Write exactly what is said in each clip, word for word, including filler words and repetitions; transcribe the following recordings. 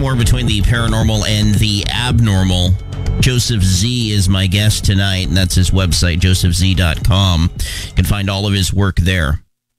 somewhere between the paranormal and the abnormal. Joseph Z is my guest tonight, and that's his website, joseph z dot com. You can find all of his work there.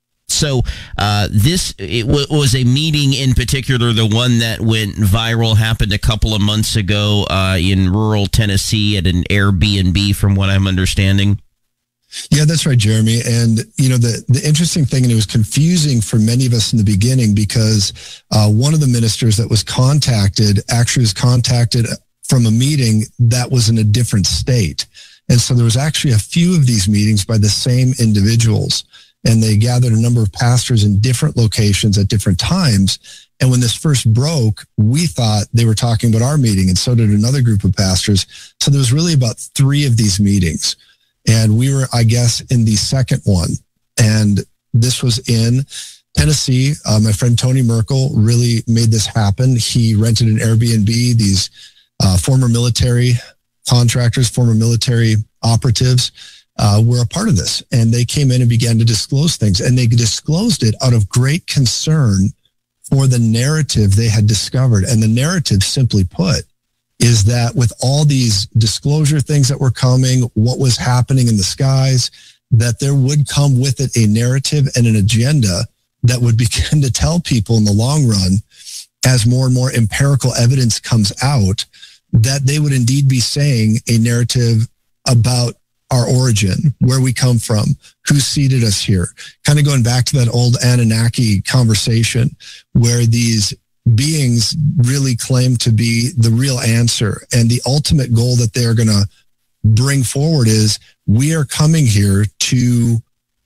So uh, this it w- was a meeting in particular, the one that went viral, happened a couple of months ago uh, in rural Tennessee at an Airbnb, from what I'm understanding. Yeah, that's right, Jeremy. And, you know, the, the interesting thing, and it was confusing for many of us in the beginning, because uh, one of the ministers that was contacted actually was contacted from a meeting that was in a different state. And so there was actually a few of these meetings by the same individuals, and they gathered a number of pastors in different locations at different times. And when this first broke, we thought they were talking about our meeting, and so did another group of pastors. So there was really about three of these meetings. And we were, I guess, in the second one. And this was in Tennessee. Uh, my friend Tony Merkel really made this happen. He rented an Airbnb. These uh, former military contractors, former military operatives uh, were a part of this. And they came in and began to disclose things. And they disclosed it out of great concern for the narrative they had discovered. And the narrative, simply put, is that with all these disclosure things that were coming, what was happening in the skies, that there would come with it a narrative and an agenda that would begin to tell people in the long run, as more and more empirical evidence comes out, that they would indeed be saying a narrative about our origin, where we come from, who seeded us here. Kind of going back to that old Anunnaki conversation where these beings really claim to be the real answer. And the ultimate goal that they're going to bring forward is, we are coming here to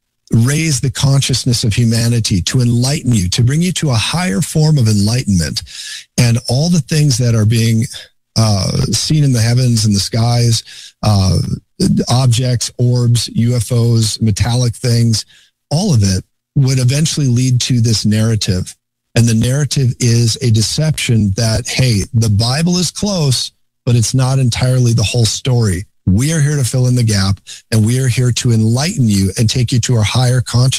raise the consciousness of humanity, to enlighten you, to bring you to a higher form of enlightenment. And all the things that are being uh, seen in the heavens and the skies, uh, objects, orbs, U F Os, metallic things, all of it would eventually lead to this narrative. And the narrative is a deception that, hey, the Bible is close, but it's not entirely the whole story. We are here to fill in the gap, and we are here to enlighten you and take you to a higher consciousness.